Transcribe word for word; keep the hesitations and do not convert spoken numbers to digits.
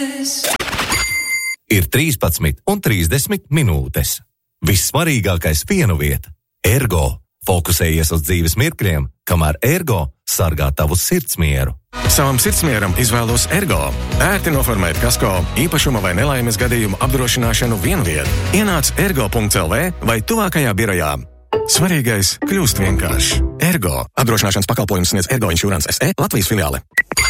Ir trīspadsmit un trīsdesmit minūtes. Vissvarīgākais vienu vieta – Ergo. Fokusējies uz dzīves mirkļiem, kamēr Ergo sargā tavu sirdsmieru. Savam sirdsmieram izvēlos Ergo. Ērti noformēt kasko, īpašuma vai nelaimes gadījumu apdrošināšanu vienviet. Ienāc ergo punkts el vē vai tuvākajā birojā. Svarīgais kļūst vienkārši. Ergo. Apdrošināšanas pakalpojums sniedz Ergo Insurance es e Latvijas filiāle.